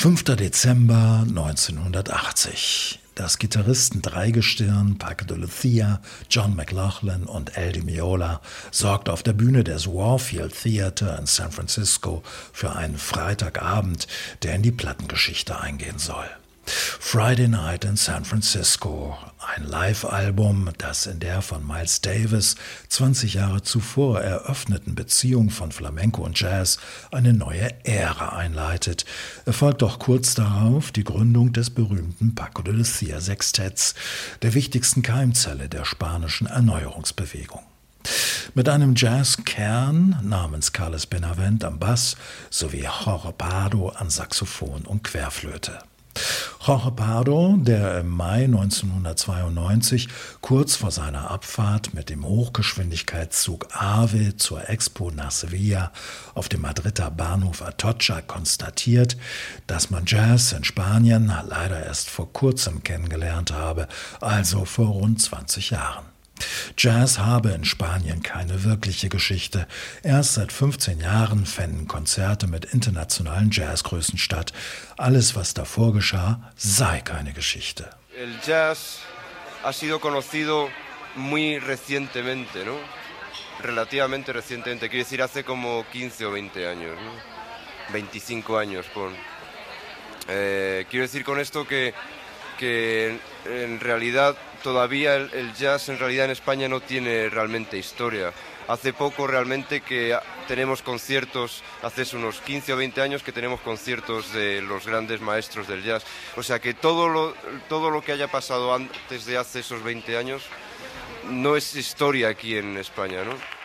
5. Dezember 1980. Das Gitarristen-Dreigestirn Paco de Lucia, John McLaughlin und Al Di Meola sorgt auf der Bühne des Warfield Theater in San Francisco für einen Freitagabend, der in die Plattengeschichte eingehen soll. Friday Night in San Francisco, ein Live-Album, das in der von Miles Davis 20 Jahre zuvor eröffneten Beziehung von Flamenco und Jazz eine neue Ära einleitet, erfolgt auch kurz darauf die Gründung des berühmten Paco de Lucia Sextetts, der wichtigsten Keimzelle der spanischen Erneuerungsbewegung. Mit einem Jazzkern namens Carlos Benavent am Bass sowie Jorge Pardo an Saxophon und Querflöte. Jorge Pardo, der im Mai 1992 kurz vor seiner Abfahrt mit dem Hochgeschwindigkeitszug AVE zur Expo nach Sevilla auf dem Madrider Bahnhof Atocha konstatiert, dass man Jazz in Spanien leider erst vor kurzem kennengelernt habe, also vor rund 20 Jahren. Jazz habe in Spanien keine wirkliche Geschichte. Erst seit 15 Jahren fänden Konzerte mit internationalen Jazzgrößen statt. Alles, was davor geschah, sei keine Geschichte. El jazz ha sido conocido muy recientemente, ¿no? Relativamente recientemente, quiere decir hace como 15 o 20 años, ¿no? 25 años, quiero decir con esto que en realidad todavía el jazz en realidad en España no tiene realmente historia. Hace poco realmente que tenemos conciertos, hace unos 15 o 20 años que tenemos conciertos de los grandes maestros del jazz. O sea que todo lo que haya pasado antes de hace esos 20 años no es historia aquí en España, ¿no?